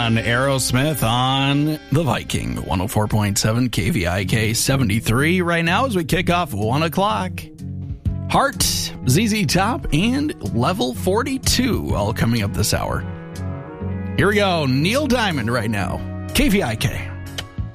On Aerosmith on the Viking, 104.7 KVIK 73 right now as we kick off 1 o'clock. Heart, ZZ Top, and Level 42 all coming up this hour. Here we go, Neil Diamond right now, KVIK.